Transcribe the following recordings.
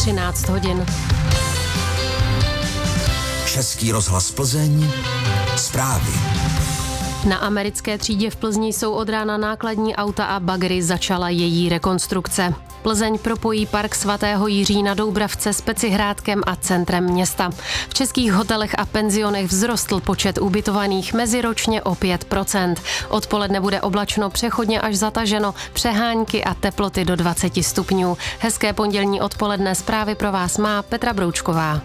13 hodin. Český rozhlas Plzeň, zprávy. Na americké třídě v Plzni jsou od rána nákladní auta a bagry, začala její rekonstrukce. Plzeň propojí park svatého Jiří na Doubravce s Pecihrádkem a centrem města. V českých hotelech a penzionech vzrostl počet ubytovaných meziročně o 5%. Odpoledne bude oblačno, přechodně až zataženo, přehánky a teploty do 20 stupňů. Hezké pondělní odpoledne, zprávy pro vás má Petra Broučková.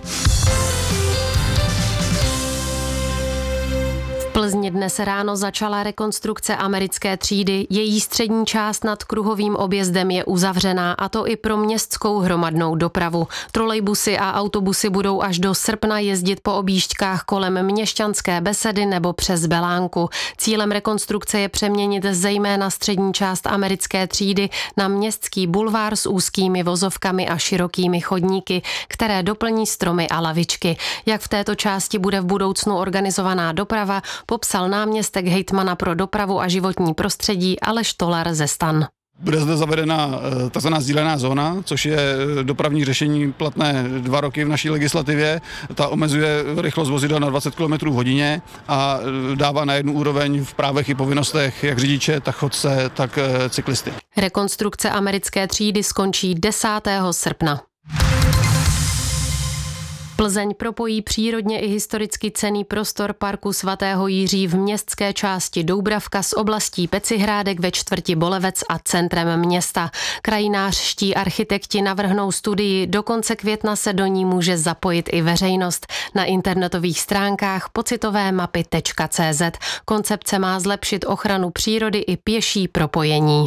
V Plzni dnes ráno začala rekonstrukce americké třídy. Její střední část nad kruhovým objezdem je uzavřená, a to i pro městskou hromadnou dopravu. Trolejbusy a autobusy budou až do srpna jezdit po objížďkách kolem Měšťanské Besedy nebo přes Belánku. Cílem rekonstrukce je přeměnit zejména střední část americké třídy na městský bulvár s úzkými vozovkami a širokými chodníky, které doplní stromy a lavičky. Jak v této části bude v budoucnu organizovaná doprava, popsal náměstek hejtmana pro dopravu a životní prostředí Aleš Tolar ze STAN. Bude zde zavedena tzv. Sdílená zóna, což je dopravní řešení platné 2 roky v naší legislativě. Ta omezuje rychlost vozidel na 20 km v hodině a dává na jednu úroveň v právech i povinnostech jak řidiče, tak chodce, tak cyklisty. Rekonstrukce americké třídy skončí 10. srpna. Plzeň propojí přírodně i historicky cenný prostor parku svatého Jiří v městské části Doubravka s oblastí Pecihrádek ve čtvrti Bolevec a centrem města. Krajinářští architekti navrhnou studii, do konce května se do ní může zapojit i veřejnost. Na internetových stránkách pocitovemapy.cz. Koncepce má zlepšit ochranu přírody i pěší propojení.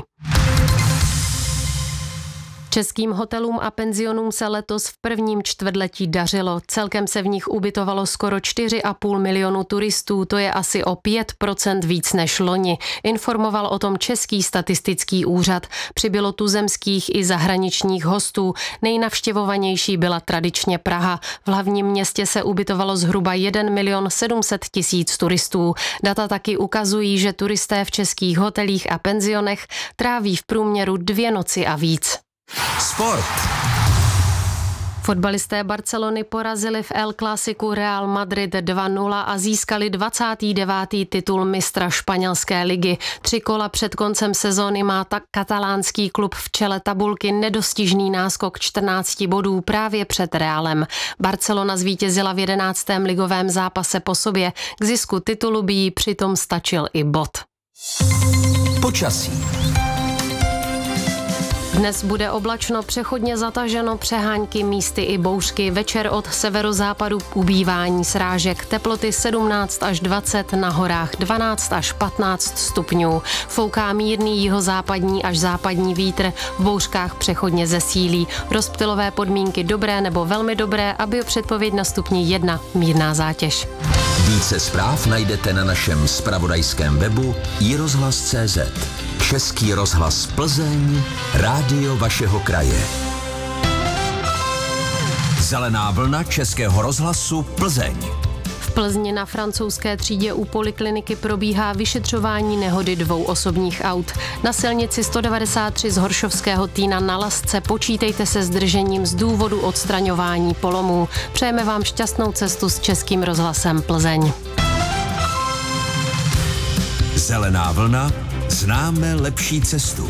Českým hotelům a penzionům se letos v prvním čtvrtletí dařilo. Celkem se v nich ubytovalo skoro 4,5 milionu turistů, to je asi o 5% víc než loni. Informoval o tom Český statistický úřad. Přibylo tuzemských i zahraničních hostů. Nejnavštěvovanější byla tradičně Praha. V hlavním městě se ubytovalo zhruba 1 700 000 turistů. Data taky ukazují, že turisté v českých hotelích a penzionech tráví v průměru 2 noci a víc. Sport. Fotbalisté Barcelony porazili v El Clásiku Real Madrid 2-0 a získali 29. titul mistra španělské ligy. 3 kola před koncem sezóny má tak katalánský klub v čele tabulky nedostižný náskok 14 bodů právě před Realem. Barcelona zvítězila v 11. ligovém zápase po sobě. K zisku titulu by jí přitom stačil i bod. Počasí. Dnes bude oblačno, přechodně zataženo, přehánky, místy i bouřky. Večer od severozápadu ubývání srážek. Teploty 17 až 20, na horách 12 až 15 stupňů. Fouká mírný jihozápadní až západní vítr, v bouřkách přechodně zesílí. Rozptylové podmínky dobré nebo velmi dobré a biopředpověď na stupni 1, mírná zátěž. Více zpráv najdete na našem zpravodajském webu iRozhlas.cz. Český rozhlas Plzeň, rádio vašeho kraje. Zelená vlna Českého rozhlasu Plzeň. V Plzni na francouzské třídě u polikliniky probíhá vyšetřování nehody 2 osobních aut. Na silnici 193 z Horšovského Týna na Lasce počítejte se zdržením z důvodu odstraňování polomů. Přejeme vám šťastnou cestu s Českým rozhlasem Plzeň. Zelená vlna, známe lepší cestu.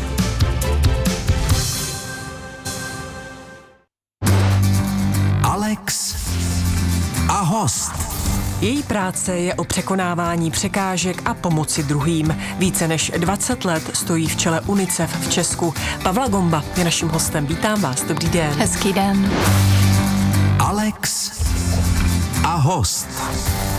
Alex a host. Její práce je o překonávání překážek a pomoci druhým. Více než 20 let stojí v čele UNICEF v Česku. Pavla Gomba je naším hostem. Vítám vás, dobrý den. Hezký den. Alex a host.